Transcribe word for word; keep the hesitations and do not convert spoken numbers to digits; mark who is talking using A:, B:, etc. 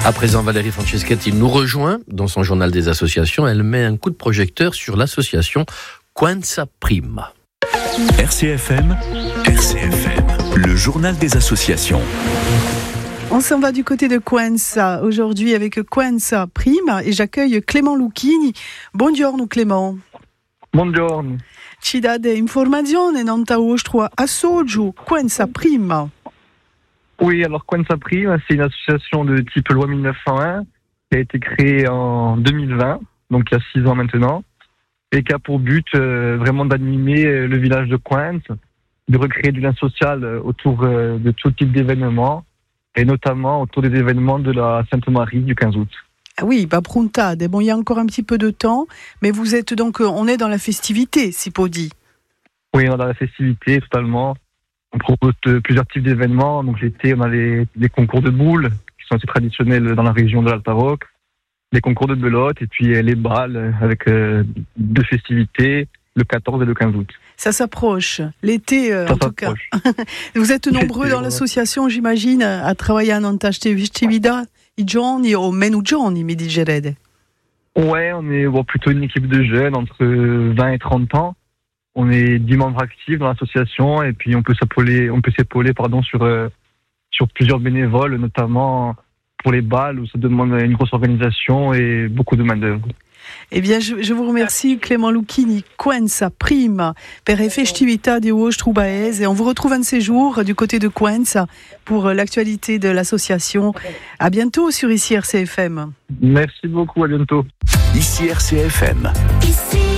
A: À présent, Valérie Franceschetti nous rejoint dans son journal des associations. Elle met un coup de projecteur sur l'association Coenza Prima.
B: R C F M, R C F M, le journal des associations.
C: On s'en va du côté de Coenza aujourd'hui avec Coenza Prima et j'accueille Clément Lucchini. Buongiorno Clément.
D: Buongiorno.
C: Ci date informazioni non ta vostro assoggio Coenza Prima.
D: Oui, alors Coenza Prima, c'est une association de type loi mille neuf cent un qui a été créée en deux mille vingt, donc il y a six ans maintenant, et qui a pour but euh, vraiment d'animer euh, le village de Coenza, de recréer du lien social euh, autour euh, de tout type d'événements, et notamment autour des événements de la Sainte-Marie du quinze août.
C: Ah oui, pas prontade. Bon, il y a encore un petit peu de temps, mais vous êtes donc, on est dans la festivité, si peut dire.
D: Oui, on est dans la festivité totalement. On propose de, plusieurs types d'événements. Donc l'été, on a les, les concours de boules, qui sont assez traditionnels dans la région de l'Alta-Roc, les concours de belote, et puis les balles avec euh, deux festivités, le quatorze et le quinze août.
C: Ça s'approche, l'été euh,
D: Ça
C: en tout cas.
D: s'approche.
C: Vous êtes nombreux
D: L'été,
C: dans
D: ouais.
C: l'association, j'imagine, à travailler à queste festività, i giorni o meno giorni, mi digerete.
D: Ouais, on est bon, plutôt une équipe de jeunes entre vingt et trente ans. On est dix membres actifs dans l'association et puis on peut s'épauler, on peut s'épauler pardon, sur, euh, sur plusieurs bénévoles, notamment pour les balles où ça demande une grosse organisation et beaucoup de main-d'œuvre.
C: Eh bien, je, je vous remercie, Clément Lucchini, Coenza Prima, per le festività di vostro paese. Et on vous retrouve un de ces jours du côté de Coenza pour l'actualité de l'association. À bientôt sur ici R C F M.
D: Merci beaucoup, à bientôt.
B: Ici R C F M.